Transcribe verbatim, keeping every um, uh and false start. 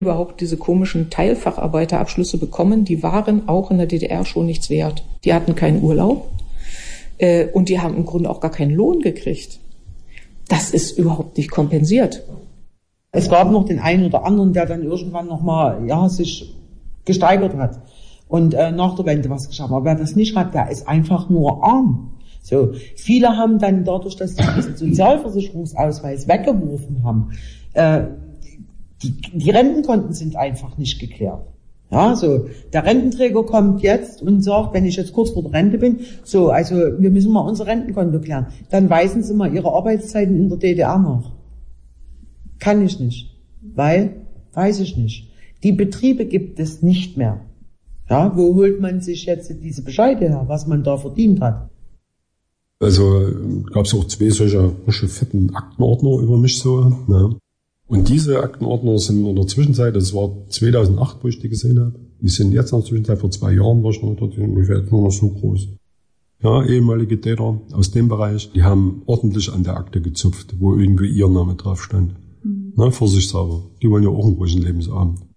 überhaupt diese komischen Teilfacharbeiterabschlüsse bekommen, die waren auch in der D D R schon nichts wert. Die hatten keinen Urlaub äh, und die haben im Grunde auch gar keinen Lohn gekriegt. Das ist überhaupt nicht kompensiert. Es gab noch den einen oder anderen, der dann irgendwann nochmal, ja, sich gesteigert hat und äh, nach der Wende was geschafft hat. Aber wer das nicht hat, der ist einfach nur arm. So, viele haben dann dadurch, dass sie diesen Sozialversicherungsausweis weggeworfen haben, äh, die, die Rentenkonten sind einfach nicht geklärt. Ja, so, der Rententräger kommt jetzt und sagt, wenn ich jetzt kurz vor der Rente bin, so, also, wir müssen mal unser Rentenkonto klären. Dann weisen Sie mal Ihre Arbeitszeiten in der D D R nach. Kann ich nicht. Weil, weiß ich nicht. Die Betriebe gibt es nicht mehr. Ja, wo holt man sich jetzt diese Bescheide her, was man da verdient hat? Also, gab es auch zwei solcher fetten Aktenordner über mich so, ne? Und diese Aktenordner sind in der Zwischenzeit, das war zweitausendacht, wo ich die gesehen habe, die sind jetzt in der Zwischenzeit, vor zwei Jahren war ich noch dort, ungefähr nur noch so groß. Ja, ehemalige Täter aus dem Bereich, die haben ordentlich an der Akte gezupft, wo irgendwie ihr Name drauf stand. Mhm. Na, vorsichtshalber. Die wollen ja auch einen ruhigen Lebensabend.